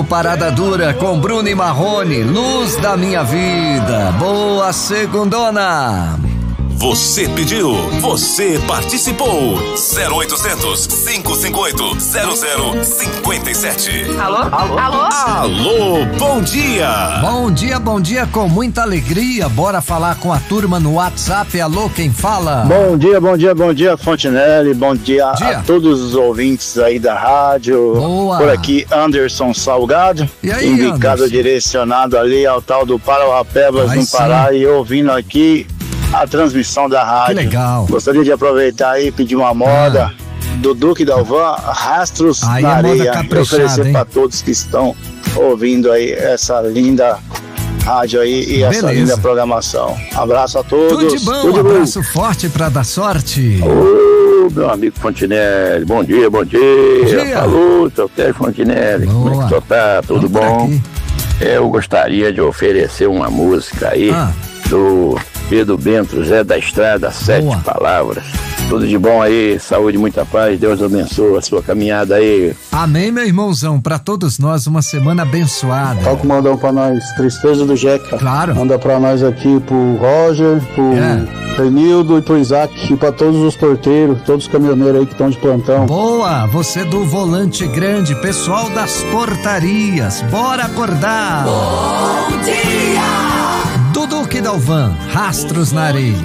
Parada Dura com Bruno e Marrone, Luz da Minha Vida. Boa segundona. Você pediu, você participou. 0800 558 0057. Alô? Alô, bom dia. Bom dia com muita alegria. Bora falar com a turma no WhatsApp. Alô, quem fala? Bom dia, Fontinelli. Bom dia a todos os ouvintes aí da rádio. Boa. Por aqui, Anderson Salgado. E aí, indicado, Anderson? Direcionado ali ao tal do Parauapebas, no Pará, e ouvindo aqui a transmissão da rádio. Que legal. Gostaria de aproveitar aí e pedir uma moda do Duque Dalvan, Rastros Aí na é moda Areia, e caprichada, oferecer para todos que estão ouvindo aí essa linda rádio aí e essa linda programação. Abraço a todos. Tudo de bom, abraço forte pra dar sorte. Ô, meu amigo Fontinelli, bom dia. Falou, seu Sérgio Fontinelli. Boa. Como é que você tá? Tudo bom? Eu gostaria de oferecer uma música aí do Pedro Bento, Zé da Estrada, 7 palavras. Tudo de bom aí, saúde, muita paz, Deus abençoe a sua caminhada aí. Amém, meu irmãozão, pra todos nós uma semana abençoada. Toca um mandão pra nós, Tristeza do Jeca. Claro. Manda pra nós aqui pro Roger, pro Renildo e pro Isaac, e pra todos os porteiros, todos os caminhoneiros aí que estão de plantão. Boa, você do Volante Grande, pessoal das portarias, bora acordar. Bom dia! Dudu Dalvan, Rastros na Areia.